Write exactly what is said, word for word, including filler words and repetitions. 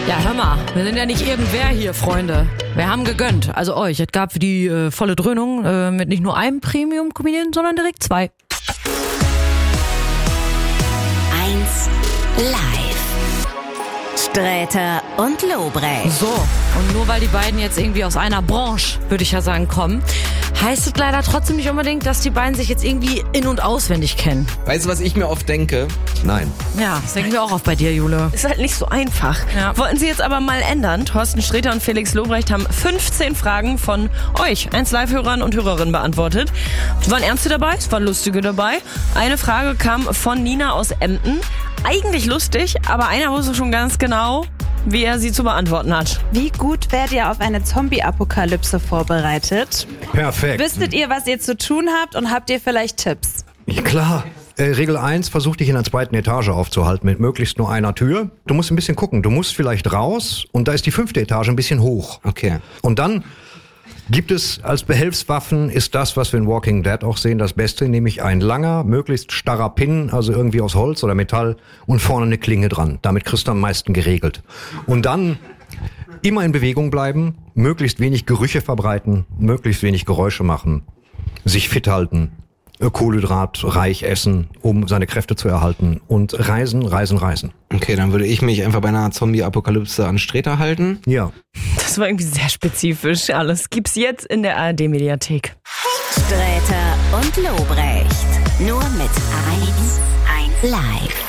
Ja, hör mal, wir sind ja nicht irgendwer hier, Freunde. Wir haben gegönnt, also euch. Es gab für die äh, volle Dröhnung äh, mit nicht nur einem Premium-Comedian, sondern direkt zwei. eins live. Sträter und Lobrecht. So, und nur weil die beiden jetzt irgendwie aus einer Branche, würde ich ja sagen, kommen, heißt es leider trotzdem nicht unbedingt, dass die beiden sich jetzt irgendwie in- und auswendig kennen. Weißt du, was ich mir oft denke? Nein. Ja, das denken wir auch oft bei dir, Jule. Ist halt nicht so einfach. Ja. Wollten sie jetzt aber mal ändern. Thorsten Sträter und Felix Lobrecht haben fünfzehn Fragen von euch, eins Live-Hörern und Hörerinnen, beantwortet. Es waren Ernste dabei, es waren Lustige dabei. Eine Frage kam von Nina aus Emden. Eigentlich lustig, aber einer wusste schon ganz genau, wie er sie zu beantworten hat. Wie gut werdet ihr auf eine Zombie-Apokalypse vorbereitet? Perfekt. Wüsstet ihr, was ihr zu tun habt und habt ihr vielleicht Tipps? Ja, klar. Äh, Regel eins, versuch dich in der zweiten Etage aufzuhalten mit möglichst nur einer Tür. Du musst ein bisschen gucken. Du musst vielleicht raus und da ist die fünfte Etage ein bisschen hoch. Okay. Und dann gibt es als Behelfswaffen, ist das, was wir in Walking Dead auch sehen, das Beste, nämlich ein langer, möglichst starrer Pin, also irgendwie aus Holz oder Metall und vorne eine Klinge dran. Damit kriegst du am meisten geregelt. Und dann immer in Bewegung bleiben, möglichst wenig Gerüche verbreiten, möglichst wenig Geräusche machen, sich fit halten, kohlenhydratreich essen, um seine Kräfte zu erhalten und reisen, reisen, reisen. Okay, dann würde ich mich einfach bei einer Zombie-Apokalypse an Sträter halten. Ja. Das war irgendwie sehr spezifisch. Alles gibt's jetzt in der A R D-Mediathek. Sträter und Lobrecht. Nur mit eins live.